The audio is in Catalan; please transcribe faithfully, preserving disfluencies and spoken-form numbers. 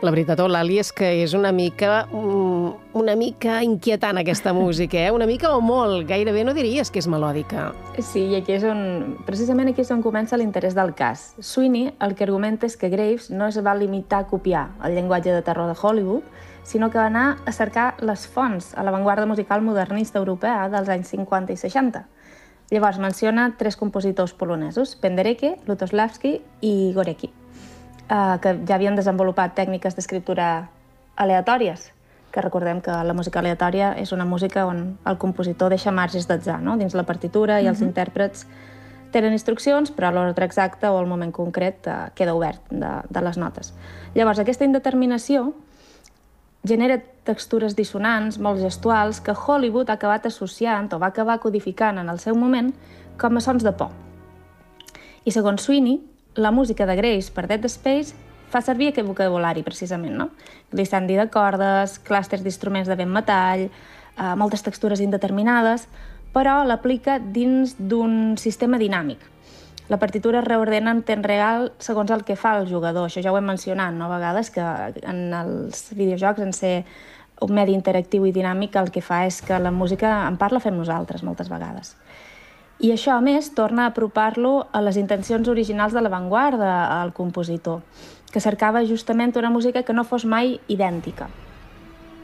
La veritat, Eulàlia, és que és una mica, una mica inquietant aquesta música, eh? Una mica o molt, gairebé no diries que és melòdica. Sí, i aquí és on, precisament aquí és on comença l'interès del cas. Sweeney el que argumenta és que Graves no es va limitar a copiar el llenguatge de terror de Hollywood, sinó que va anar a cercar les fonts a l'avantguarda musical modernista europea dels anys cinquanta i seixanta. Llavors menciona tres compositors polonesos, Penderecki, Lutosławski i Górecki, que ja havien desenvolupat tècniques d'escriptura aleatòries, que recordem que la música aleatòria és una música on el compositor deixa marges d'atzar, no? Dins la partitura i els intèrprets tenen instruccions, però l'ordre exacte o el moment concret queda obert de les notes. Llavors, aquesta indeterminació genera textures dissonants, molt gestuals, que Hollywood ha acabat associant o va acabar codificant en el seu moment com a sons de por. I segons Sweeney, la música de Graves per Dead Space fa servir aquest vocabulari, precisament, no? Glissandi de cordes, clústers d'instruments de vent metall, eh, moltes textures indeterminades, però l'aplica dins d'un sistema dinàmic. La partitura es reordena en temps real segons el que fa el jugador. Això ja ho hem mencionat, no? A vegades que en els videojocs, en ser un medi interactiu i dinàmic, el que fa és que la música, en part, la fem nosaltres, moltes vegades. I això, a més, torna a apropar-lo a les intencions originals de l'avantguarda al compositor, que cercava justament una música que no fos mai idèntica.